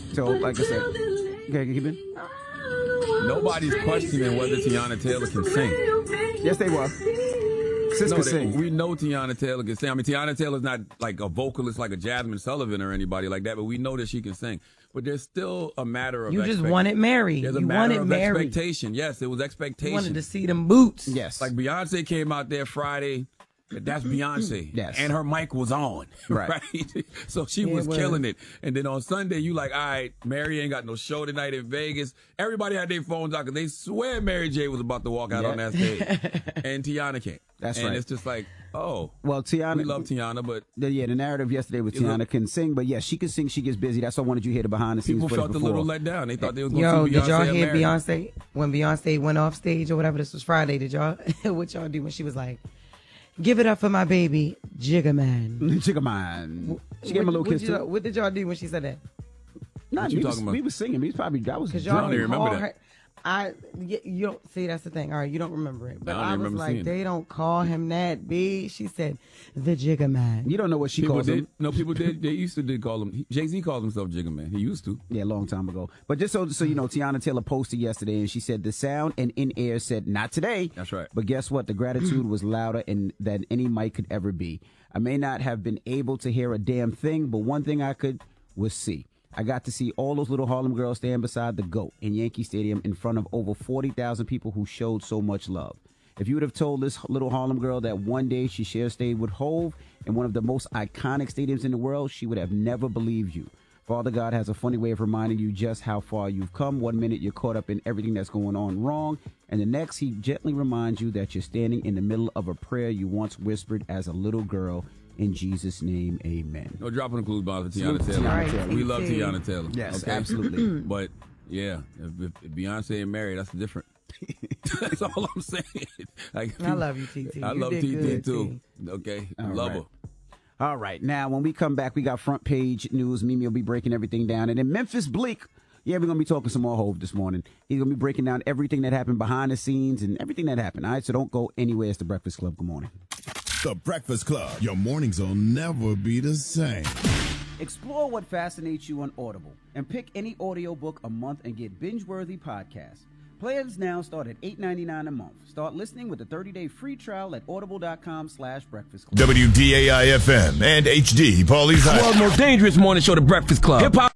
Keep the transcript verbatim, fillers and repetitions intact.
So, like I said, okay, keep it. Nobody's questioning whether Teyana Taylor can sing. Yes, they were. Sis no, can they, sing. We know Teyana Taylor can sing. I mean, Teyana Taylor's not like a vocalist like a Jasmine Sullivan or anybody like that, but we know that she can sing. But there's still a matter of You just expect- wanted Mary. There's a you matter wanted of Mary. expectation. Yes, it was expectation. You wanted to see them boots. Yes. Like Beyonce came out there Friday. That's Beyonce. Yes. And her mic was on. Right. right? So she Yeah, was well. killing it. And then on Sunday, you like, all right, Mary ain't got no show tonight in Vegas. Everybody had their phones out because they swear Mary J was about to walk out Yeah. on that stage. And Tiana came. That's and right. And it's just like, oh. Well, Tiana. We love Tiana, but. The, yeah, the narrative yesterday was You Tiana know- can sing, but yeah, she can sing, she gets busy. That's why I wanted you to hear the behind the scenes People footage felt a before. little let down. They thought they was going Yo, to see Beyonce did y'all and hear Mary. Beyonce when Beyonce went off stage or whatever? This was Friday. Did y'all? What y'all do when she was like, "Give it up for my baby, Jigga Man"? Jigga Man. She gave him a little what, kiss what, you- too. what did y'all do when she said that? Nah, What you we, was, talking about? we was singing. We was probably, I was Because drunk. y'all don't even remember call that. her. I y- you don't see that's the thing. All right, you don't remember it, but I don't I, even was remember like, seeing they don't call him that. B. She said, the Jigga Man. You don't know what she People calls did. him. No, people did. They used to did call him. Jay-Z called himself Jigga Man. He used to. Yeah, a long time ago. But just so so you know, Tiana Taylor posted yesterday, and she said the sound and in air said not today. That's right. But guess what? The gratitude was louder in, than any mic could ever be. I may not have been able to hear a damn thing, but one thing I could was see. I got to see all those little Harlem girls stand beside the GOAT in Yankee Stadium in front of over forty thousand people who showed so much love. If you would have told this little Harlem girl that one day she shared stage with Hove in one of the most iconic stadiums in the world, she would have never believed you. Father God has a funny way of reminding you just how far you've come. One minute you're caught up in everything that's going on wrong, and the next he gently reminds you that you're standing in the middle of a prayer you once whispered as a little girl. In Jesus' name, amen. No dropping the clues bomb for Salute Tiana to Taylor. Tiana Taylor. We love T T. Tiana Taylor. Yes, okay? absolutely. But yeah, if, if, if Beyonce and Mary, that's different. That's all I'm saying. Like, I love you, T T. I You love did T T good, too. Okay, All love right. her. All right. Now, when we come back, we got front page news. Mimi will be breaking everything down. And then Memphis Bleak, yeah, we're going to be talking some more Hove this morning. He's going to be breaking down everything that happened behind the scenes and everything that happened. All right, so don't go anywhere. It's The Breakfast Club. Good morning. The Breakfast Club. Your mornings will never be the same. Explore what fascinates you on Audible and pick any audiobook a month and get binge-worthy podcasts. Plans now start at eight ninety-nine a month. Start listening with a thirty-day free trial at audible.com slash breakfast club. W D A I F M and H D Paulie's High. World's most dangerous morning show, The Breakfast Club. Hip hop.